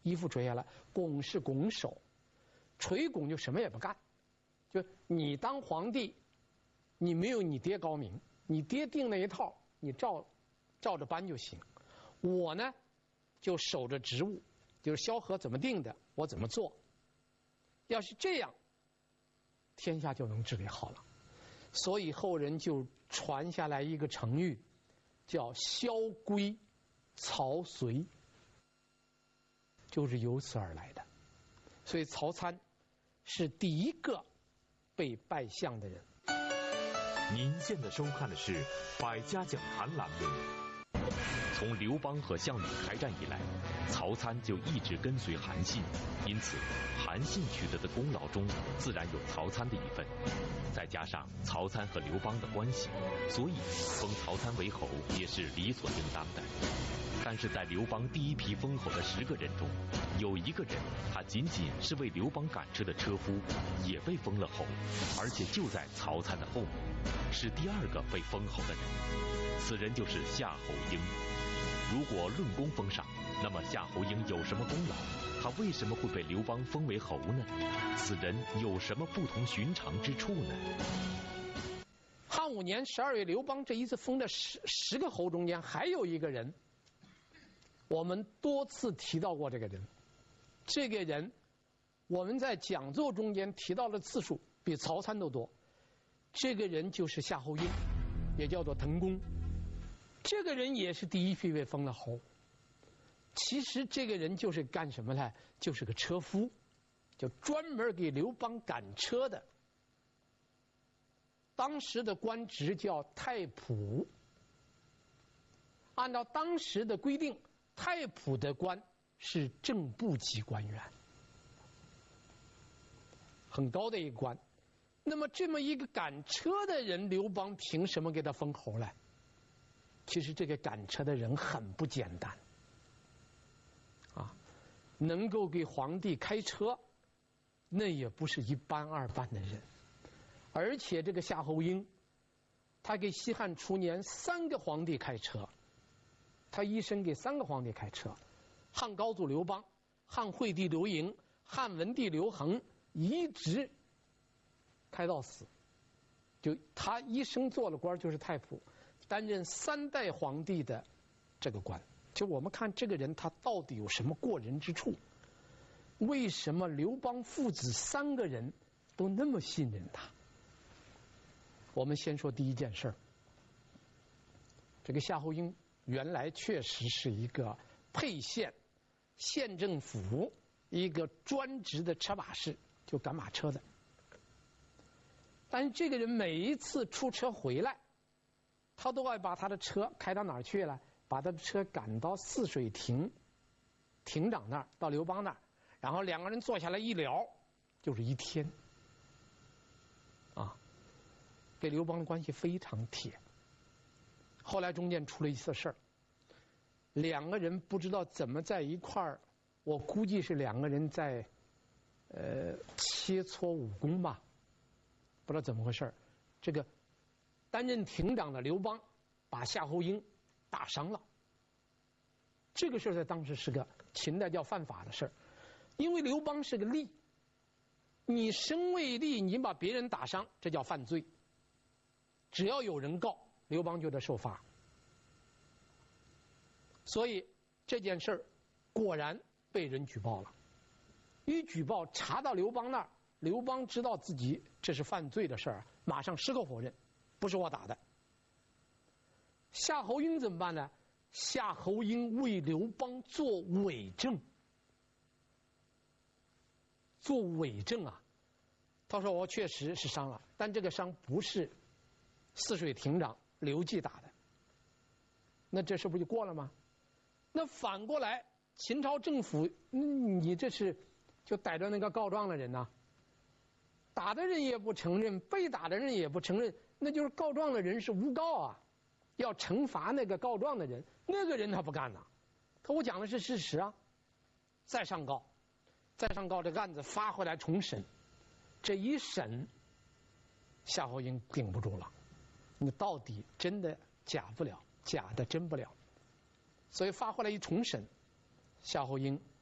衣服垂下来，拱是拱手，垂拱就什么也不干。就你当皇帝，你没有你爹高明，你爹定那一套，你照着搬就行。我呢，就守着职务，就是萧何怎么定的，我怎么做。要是这样，天下就能治理好了。所以后人就传下来一个成语，叫萧规曹随，就是由此而来的。所以曹参是第一个被拜相的人。 您现在收看的是《百家讲坛》栏目。从刘邦和项羽开战以来，曹参就一直跟随韩信，因此韩信取得的功劳中自然有曹参的一份。再加上曹参和刘邦的关系，所以封曹参为侯也是理所应当的。但是在刘邦第一批封侯的10个人中，有一个人，他仅仅是为刘邦赶车的车夫，也被封了侯，而且就在曹参的后面，是第2个被封侯的人。此人就是夏侯婴。如果论功封赏，那么夏侯婴有什么功劳？他为什么会被刘邦封为侯呢？此人有什么不同寻常之处呢？ 汉5年12月，刘邦这一次封的10个侯中间，还有一个人，我们多次提到过这个人。这个人，我们在讲座中间提到的次数比曹参都多。这个人就是夏侯婴，也叫做滕公。这个人也是第一批被封了侯。其实这个人就是干什么呢？就是个车夫，就专门给刘邦赶车的。当时的官职叫太仆。按照当时的规定，太仆的官是正部级官员，很高的一个官。那么这么一个赶车的人，刘邦凭什么给他封侯呢？其实这个赶车的人很不简单啊，能够给皇帝开车，那也不是一般2般的人。而且这个夏侯婴，他给西汉初年3个皇帝开车，他一生给3个皇帝开车：汉高祖刘邦、汉惠帝刘盈、汉文帝刘恒，一直开到死。就他一生做了官，就是太仆，担任3代皇帝的这个官。就我们看这个人，他到底有什么过人之处？为什么刘邦父子3个人都那么信任他？我们先说第一件事儿。这个夏侯婴原来确实是一个沛县县政府一个专职的车把式，就赶马车的。但是这个人每一次出车回来，他都爱把他的车开到哪儿去了？把他的车赶到泗水亭亭长那儿，到刘邦那儿，然后2个人坐下来一聊，就是1天啊，跟刘邦的关系非常铁。后来中间出了一次事儿，2个人不知道怎么在一块儿，我估计是2个人在切磋武功吧，不知道怎么回事。这个担任亭长的刘邦把夏侯婴打伤了，这个事儿在当时是个秦代叫犯法的事儿，因为刘邦是个吏，你身为吏，你把别人打伤，这叫犯罪，只要有人告，刘邦就得受罚。所以这件事儿果然被人举报了，一举报查到刘邦那儿，刘邦知道自己这是犯罪的事儿，马上矢口否认，不是我打的。夏侯婴怎么办呢？夏侯婴为刘邦做伪证，做伪证啊！他说我确实是伤了，但这个伤不是泗水亭长刘季打的，那这是不是就过了吗？那反过来，秦朝政府，你这是就逮着那个告状的人呐，打的人也不承认，被打的人也不承认，那就是告状的人是诬告啊，要惩罚那个告状的人，那个人他不干呐，他我讲的是事实啊，再上告，这个案子发回来重审，这一审，夏侯婴顶不住了，你到底真的假不了，假的真不了，所以发回来一重审，夏侯婴